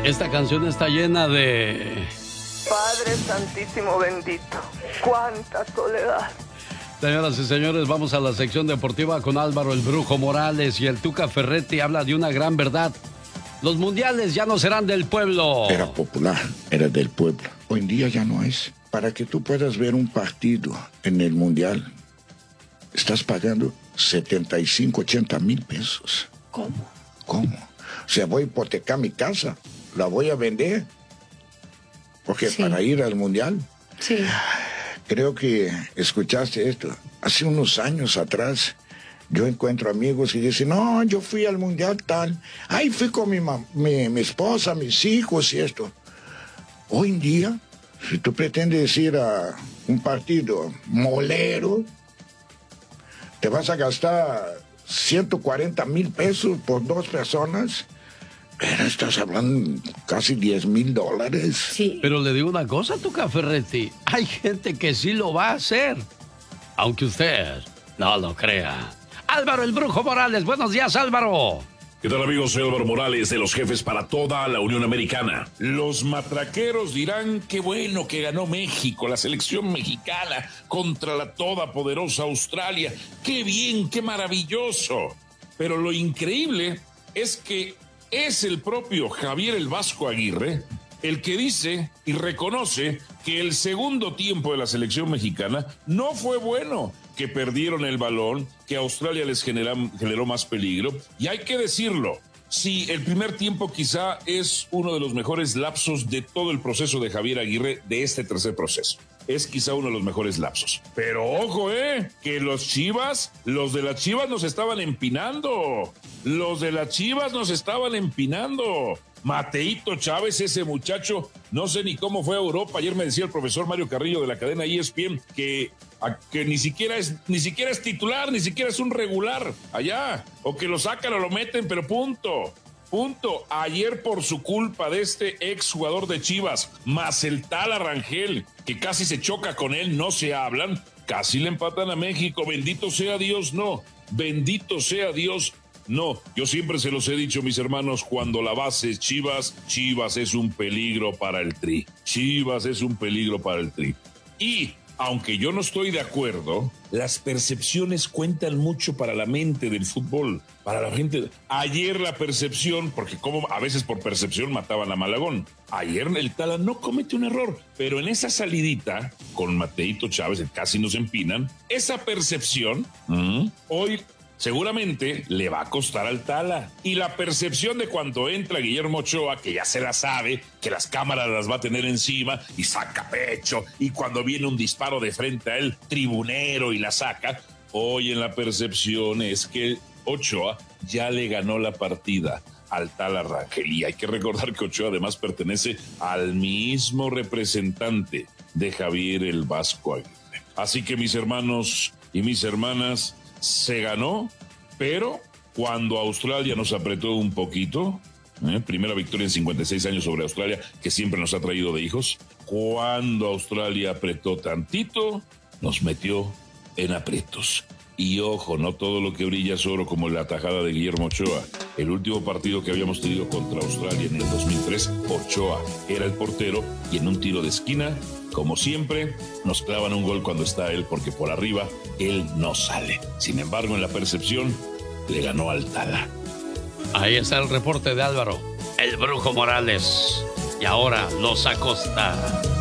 Esta canción está llena de... Padre Santísimo bendito, cuánta soledad. Señoras y señores, vamos a la sección deportiva con Álvaro el Brujo Morales, y el Tuca Ferretti habla de una gran verdad. Los mundiales ya no serán del pueblo. Era popular, era del pueblo. Hoy en día ya no es. Para que tú puedas ver un partido en el mundial, estás pagando 75, 80 mil pesos. ¿Cómo? ¿Cómo? O sea, voy a hipotecar mi casa, la voy a vender, porque Sí. para ir al mundial. Sí. Creo que escuchaste esto. Hace unos años atrás, yo encuentro amigos que dicen, no, yo fui al mundial tal. Ay, fui con mi esposa, mis hijos y esto. Hoy en día, si tú pretendes ir a un partido molero, te vas a gastar 140 mil pesos por 2 personas. Pero estás hablando casi $10,000. Sí. Pero le digo una cosa, Tuca Ferretti. Hay gente que sí lo va a hacer, aunque usted no lo crea. Álvaro el Brujo Morales, buenos días, Álvaro. ¿Qué tal, amigos? Soy Álvaro Morales, de los jefes para toda la Unión Americana. Los matraqueros dirán qué bueno que ganó México, la selección mexicana, contra la todopoderosa Australia. ¡Qué bien, qué maravilloso! Pero lo increíble es que es el propio Javier el Vasco Aguirre el que dice y reconoce que el segundo tiempo de la selección mexicana no fue bueno, que perdieron el balón, que Australia les generó más peligro. Y hay que decirlo, sí, el primer tiempo quizá es uno de los mejores lapsos de todo el proceso de Javier Aguirre, de este tercer proceso. Es quizá uno de los mejores lapsos. Pero ojo, que los de las Chivas nos estaban empinando. Los de las Chivas nos estaban empinando. Mateito Chávez, ese muchacho, no sé ni cómo fue a Europa. Ayer me decía el profesor Mario Carrillo de la cadena ESPN que ni siquiera es titular, ni siquiera es un regular allá, o que lo sacan o lo meten, pero punto. Ayer, por su culpa de este exjugador de Chivas, más el Tala Rangel, que casi se choca con él, no se hablan, casi le empatan a México. Bendito sea Dios, no. Bendito sea Dios, no. Yo siempre se los he dicho, mis hermanos, cuando la base es Chivas, Chivas es un peligro para el Tri. Chivas es un peligro para el Tri. Y aunque yo no estoy de acuerdo, las percepciones cuentan mucho para la mente del fútbol, para la gente. Ayer la percepción, porque como a veces por percepción mataban a Malagón. Ayer el Tala no comete un error, pero en esa salidita con Mateito Chávez, que casi nos empinan, esa percepción, hoy seguramente le va a costar al Tala. Y la percepción de cuando entra Guillermo Ochoa, que ya se la sabe, que las cámaras las va a tener encima y saca pecho, y cuando viene un disparo de frente a él, tribunero, y la saca. Hoy en la percepción es que Ochoa ya le ganó la partida al Tala Rangel. Y hay que recordar que Ochoa además pertenece al mismo representante de Javier el Vasco Aguirre. Así que, mis hermanos y mis hermanas, se ganó, pero cuando Australia nos apretó un poquito, primera victoria en 56 años sobre Australia, que siempre nos ha traído de hijos, cuando Australia apretó tantito, nos metió en aprietos. Y ojo, no todo lo que brilla es oro, como la tajada de Guillermo Ochoa. El último partido que habíamos tenido contra Australia en el 2003, Ochoa era el portero, y en un tiro de esquina, como siempre, nos clavan un gol cuando está él, porque por arriba él no sale. Sin embargo, en la percepción, le ganó al Tala. Ahí está el reporte de Álvaro, el Brujo Morales. Y ahora los Acosta.